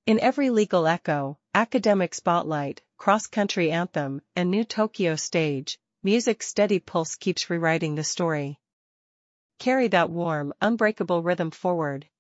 In every legal echo, academic spotlight, cross-country anthem, and new Tokyo stage, music's steady pulse keeps rewriting the story. Carry that warm, unbreakable rhythm forward.